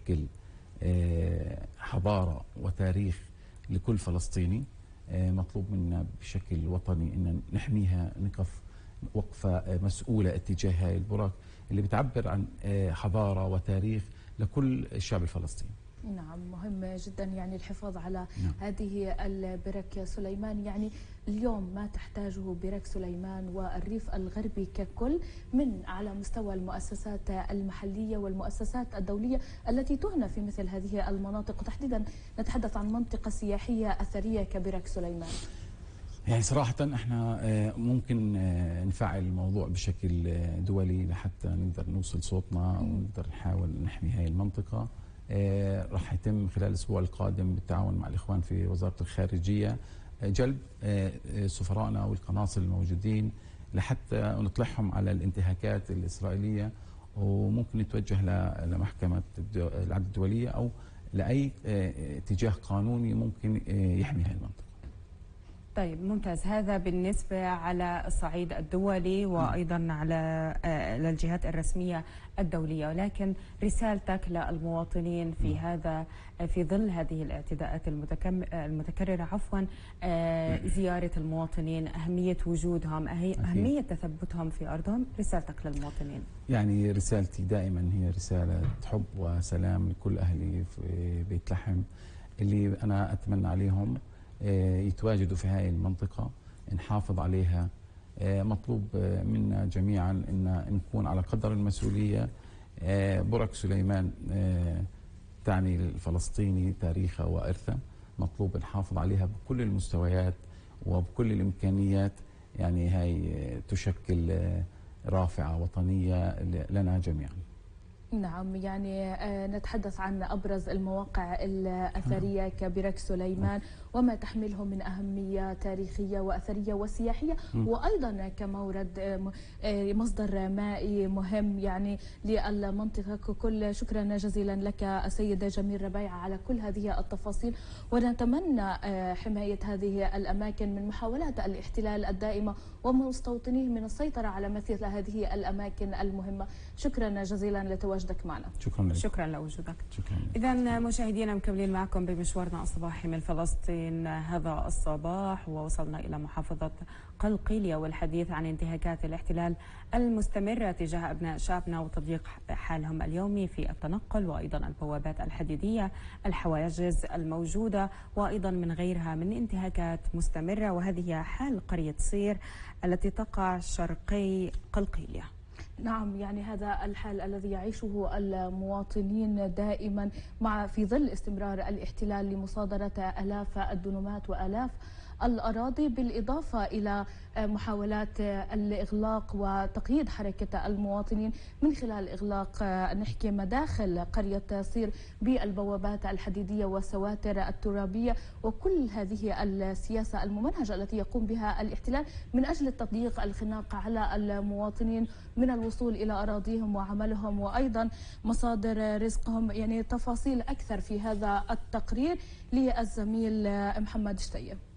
تشكل حضارة وتاريخ لكل فلسطيني. مطلوب منا بشكل وطني أن نحميها، نقف وقفة مسؤولة اتجاه هاي البرك اللي بتعبر عن حضارة وتاريخ لكل الشعب الفلسطيني. نعم، مهم جدا يعني الحفاظ على هذه البرك سليمان. يعني اليوم ما تحتاجه برك سليمان والريف الغربي ككل من على مستوى المؤسسات المحلية والمؤسسات الدولية التي تعنى في مثل هذه المناطق، وتحديدا نتحدث عن منطقة سياحية أثرية كبرك سليمان. يعني صراحة احنا ممكن نفعل الموضوع بشكل دولي لحتى نقدر نوصل صوتنا ونقدر نحاول نحمي هاي المنطقة. راح يتم خلال الأسبوع القادم بالتعاون مع الإخوان في وزارة الخارجية جلب سفرائنا والقناصل الموجودين لحتى نطلعهم على الانتهاكات الإسرائيلية، وممكن نتوجه لمحكمة العدل الدولية أو لأي اتجاه قانوني ممكن يحمي هاي المنطقة. طيب ممتاز، هذا بالنسبة على الصعيد الدولي وأيضا على الجهات الرسمية الدولية، ولكن رسالتك للمواطنين في ظل هذه الاعتداءات المتكررة زيارة المواطنين، أهمية وجودهم، أهمية تثبتهم في أرضهم، رسالتك للمواطنين. يعني رسالتي دائما هي رسالة حب وسلام لكل أهلي في بيت لحم اللي أنا أتمنى عليهم يتواجدوا في هذه المنطقة، نحافظ عليها. مطلوب منا جميعا أن نكون على قدر المسؤولية. برك سليمان تعني الفلسطيني تاريخه وإرثه، مطلوب نحافظ عليها بكل المستويات وبكل الإمكانيات. يعني هاي تشكل رافعة وطنية لنا جميعا. نعم، يعني نتحدث عن أبرز المواقع الأثرية كبرك سليمان وما تحمله من أهمية تاريخية وأثرية وسياحية، وأيضا كمورد مصدر مائي مهم يعني للمنطقة ككل. شكرا جزيلا لك السيد جميل ربيعة على كل هذه التفاصيل، ونتمنى حماية هذه الأماكن من محاولات الاحتلال الدائمة ومستوطنيه من السيطرة على مثل هذه الأماكن المهمة. شكرا جزيلا لتواجدك معنا. شكرا لوجودك. إذا مشاهدينا مكملين معكم بمشوارنا الصباحي من فلسطين هذا الصباح، ووصلنا إلى محافظة قلقيلية والحديث عن انتهاكات الاحتلال المستمرة تجاه أبناء شعبنا وتضييق حالهم اليومي في التنقل، وأيضا البوابات الحديدية، الحواجز الموجودة، وأيضا من غيرها من انتهاكات مستمرة. وهذه حال قرية صير التي تقع شرقي قلقيلية. نعم، يعني هذا الحال الذي يعيشه المواطنين دائما في ظل استمرار الاحتلال لمصادرة آلاف الدنومات وآلاف الأراضي، بالإضافة إلى محاولات الإغلاق وتقييد حركة المواطنين من خلال إغلاق نحكي مداخل قرية صير بالبوابات الحديدية والسواتر الترابية، وكل هذه السياسة الممنهجة التي يقوم بها الاحتلال من أجل تضييق الخناق على المواطنين من الوصول إلى أراضيهم وعملهم وأيضا مصادر رزقهم. يعني تفاصيل أكثر في هذا التقرير للزميل محمد شتية.